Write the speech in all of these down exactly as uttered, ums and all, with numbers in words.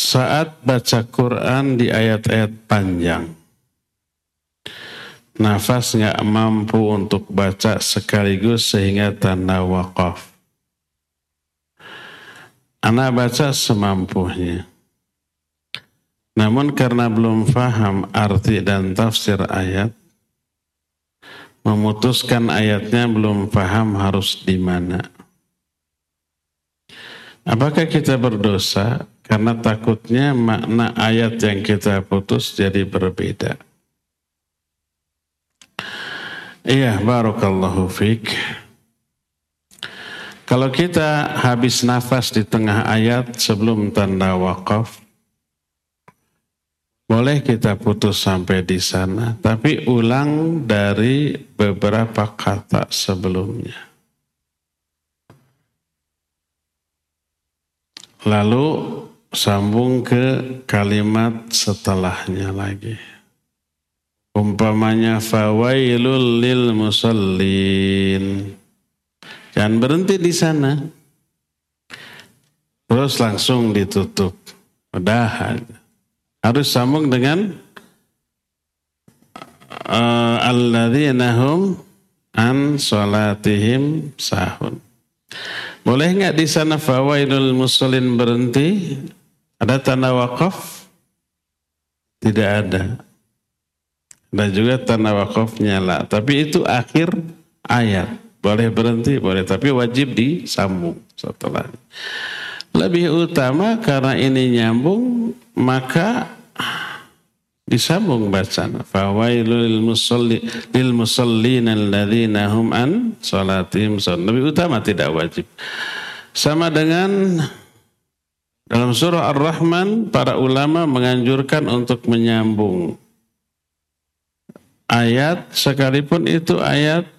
saat baca Quran di ayat-ayat panjang, nafas nggak mampu untuk baca sekaligus sehingga tanda wakaf. Ana baca semampunya. Namun karena belum paham arti dan tafsir ayat, memutuskan ayatnya belum paham harus di mana. Apakah kita berdosa karena takutnya makna ayat yang kita putus jadi berbeda? Iya, barakallahu fiik. Kalau kita habis nafas di tengah ayat sebelum tanda wakaf, boleh kita putus sampai di sana, tapi ulang dari beberapa kata sebelumnya. Lalu sambung ke kalimat setelahnya lagi. Umpamanya fawailul lil musallin. Jangan berhenti di sana. Terus langsung ditutup. Udah aja. Harus sambung dengan uh, alladzina hum an salatihim sahun. Boleh enggak di sana fawailul musallin berhenti? Ada tanda wakaf? Tidak ada. Dan juga tanda wakaf nyala. Tapi itu akhir ayat. Boleh berhenti, boleh. Tapi wajib disambung setelahnya. Lebih utama karena ini nyambung, maka disambung bacaan. Fawailul lil musallin lil musallin alladzina hum an salatihim sahun. Lebih utama, tidak wajib. Sama dengan dalam surah Ar-Rahman, para ulama menganjurkan untuk menyambung ayat sekalipun itu ayat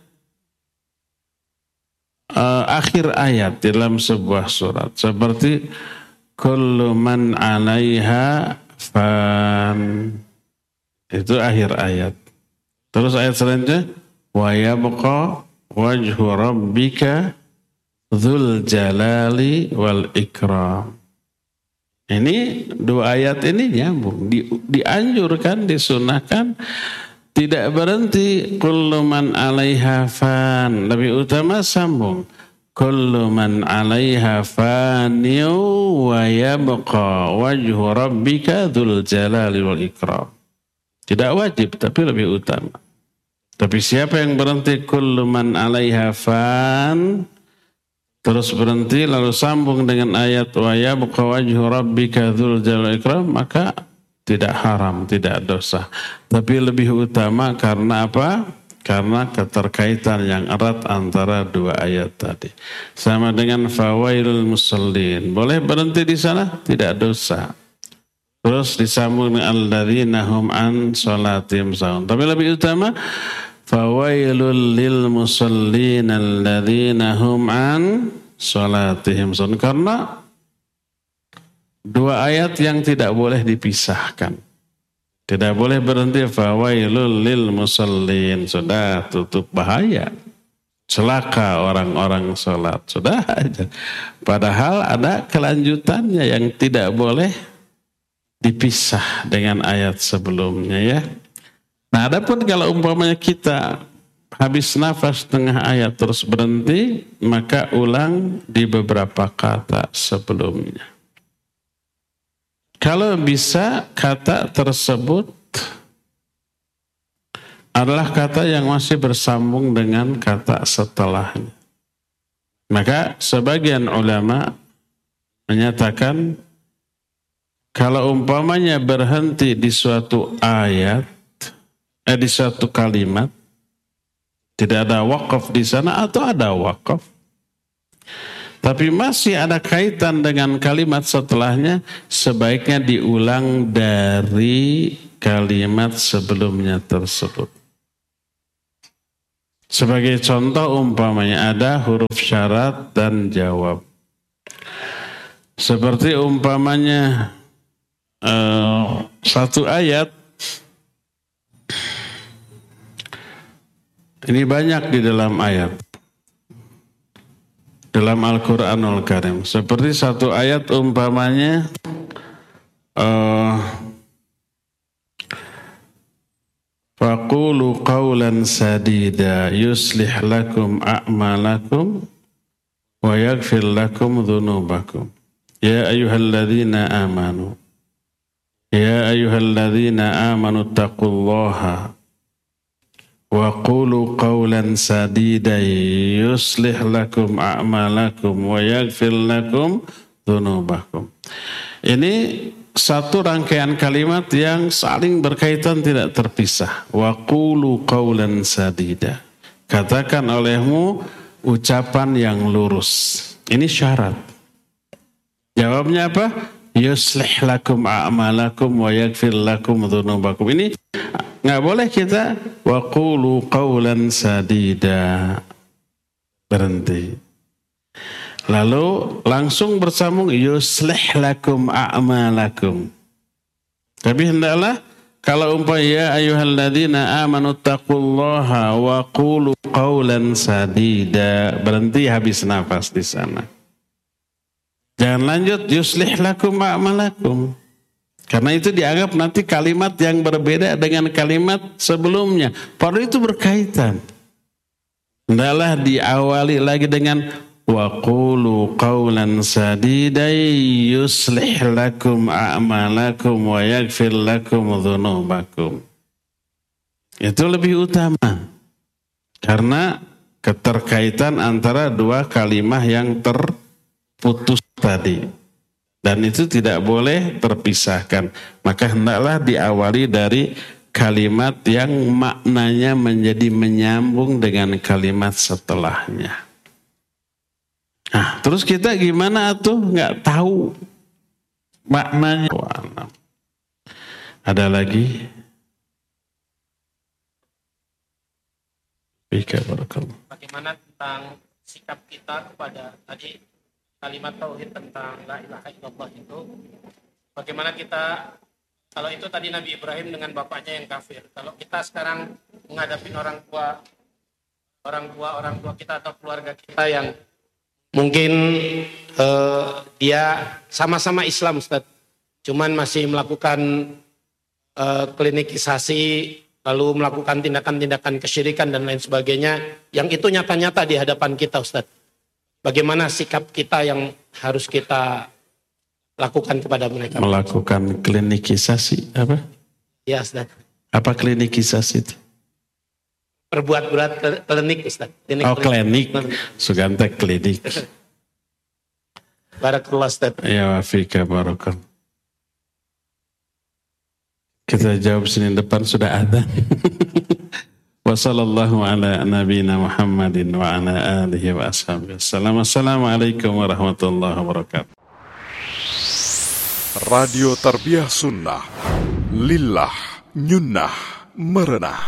Uh, akhir ayat dalam sebuah surat, seperti kullu man 'alaiha fan, itu akhir ayat. Terus ayat selanjutnya wa yabqa wajhu rabbika dzul jalali wal ikram. Ini dua ayat ini nyambung, di, dianjurkan, disunahkan. Tidak berhenti kullu man 'alaiha fan, lebih utama sambung kullu man 'alaiha faniu wa yabqa wajhu rabbika dzul jalali wal ikram. Tidak wajib, tapi lebih utama. Tapi siapa yang berhenti kullu man 'alaiha fan terus berhenti lalu sambung dengan ayat wa yabqa wajhu rabbika dzul jalali wal ikram, maka tidak haram, tidak dosa. Tapi lebih utama karena apa? Karena keterkaitan yang erat antara dua ayat tadi. Sama dengan fawailul musallin. Boleh berhenti di sana? Tidak dosa. Terus disambung dengan alladzina hum an salatihim sahun. Tapi lebih utama fawailul lil musallin alladzina hum an salatihim sahun. Karena dua ayat yang tidak boleh dipisahkan. Tidak boleh berhenti fawailul lil musallin. Sudah tutup, bahaya. Celaka orang-orang sholat. Sudah aja. Padahal ada kelanjutannya yang tidak boleh dipisah dengan ayat sebelumnya ya. Nah, adapun kalau umpamanya kita habis nafas tengah ayat terus berhenti, maka ulang di beberapa kata sebelumnya. Kalau bisa kata tersebut adalah kata yang masih bersambung dengan kata setelahnya, maka sebagian ulama menyatakan kalau umpamanya berhenti di suatu ayat, eh, di suatu kalimat, tidak ada wakaf di sana atau ada wakaf, tapi masih ada kaitan dengan kalimat setelahnya, sebaiknya diulang dari kalimat sebelumnya tersebut. Sebagai contoh umpamanya ada huruf syarat dan jawab. Seperti umpamanya uh, satu ayat, ini banyak di dalam ayat. Dalam Al-Quranul Karim. Seperti satu ayat umpamanya uh, faqulu qawlan sadida yuslih lakum a'malakum wa yaghfir lakum dhunubakum. Ya ayyuhalladzina amanu Ya ayyuhalladzina amanu taqullaha wa qulu qawlan sadida yuslih lakum a'malakum wa yaghfir lakum dhunubakum. Ini satu rangkaian kalimat yang saling berkaitan, tidak terpisah. Wa qulu qawlan sadida. Katakan olehmu ucapan yang lurus. Ini syarat. Jawabnya apa? Yuslih lakum a'malakum wa yaghfir lakum dhunubakum. Ini nggak boleh kita wa qulu qawlan sadida. Berhenti. Lalu langsung bersambung yuslih lakum a'malakum. Tapi hendaklah kalau umpama ya ayyuhalladzina amanu taqullaha wa qulu qawlan sadida, berhenti, habis nafas di sana. Jangan lanjut yuslih lakum a'malakum. Karena itu dianggap nanti kalimat yang berbeda dengan kalimat sebelumnya. Padahal itu berkaitan. Hendaklah diawali lagi dengan wa qulu qawlan sadida yuslih lakum a'malakum wa yaghfir lakum dhunubakum. Itu lebih utama. Karena keterkaitan antara dua kalimat yang terputus tadi. Dan itu tidak boleh terpisahkan. Maka hendaklah diawali dari kalimat yang maknanya menjadi menyambung dengan kalimat setelahnya. Nah, terus kita gimana tuh? Nggak tahu maknanya. Ada lagi? Bagaimana tentang sikap kita kepada tadi kalimat tauhid tentang la ilaha illallah itu? Bagaimana kita, kalau itu tadi Nabi Ibrahim dengan bapaknya yang kafir. Kalau kita sekarang menghadapi orang tua, orang tua orang tua kita atau keluarga kita yang mungkin uh, dia sama-sama Islam, Ustaz, cuman masih melakukan uh, klinikisasi, lalu melakukan tindakan-tindakan kesyirikan dan lain sebagainya, yang itu nyata-nyata di hadapan kita, Ustaz. Bagaimana sikap kita yang harus kita lakukan kepada mereka? Melakukan klinikisasi apa? Ya, Ustaz. Apa klinikisasi itu? Perbuat-buat klinik, Ustaz. Klinik, oh, klinik. Sugante klinik. Barakallah, Ustaz. Ya, wafika barakal. Kita jawab Senin depan sudah ada. Wa sallallahu ala nabiyina Muhammadin wa ala alihi wa ashabihi. Assalamualaikum warahmatullahi wabarakatuh. Radio Tarbiyah Sunnah. Lillah nyunnah merenah.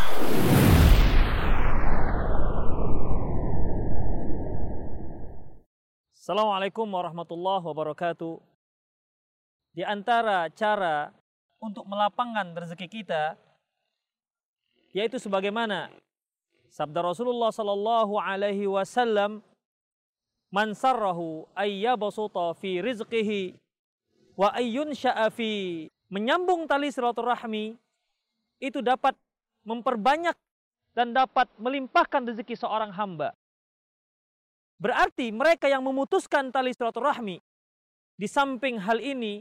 Assalamualaikum warahmatullahi wabarakatuh. Di antara cara untuk melapangkan rezeki kita, yaitu sebagaimana sabda Rasulullah sallallahu alaihi wasallam, man sarrahu ayyabsuta fi rizqihi wa ayyunsha'a fi, menyambung tali silaturahmi itu dapat memperbanyak dan dapat melimpahkan rezeki seorang hamba. Berarti mereka yang memutuskan tali silaturahmi di samping hal ini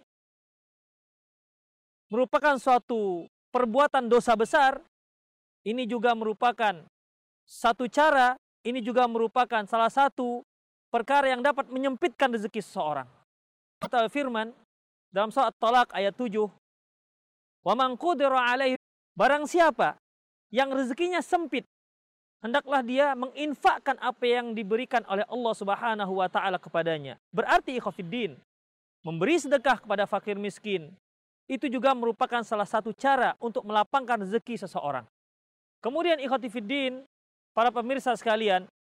merupakan suatu perbuatan dosa besar. Ini juga merupakan satu cara, ini juga merupakan salah satu perkara yang dapat menyempitkan rezeki seseorang. Kata firman dalam surat Talaq ayat tujuh, "Wa man qudira alaihi", barang siapa yang rezekinya sempit, hendaklah dia menginfakkan apa yang diberikan oleh Allah Subhanahu wa taala kepadanya. Berarti ikhwatiddin, memberi sedekah kepada fakir miskin itu juga merupakan salah satu cara untuk melapangkan rezeki seseorang. Kemudian ikhwatifiddin, para pemirsa sekalian,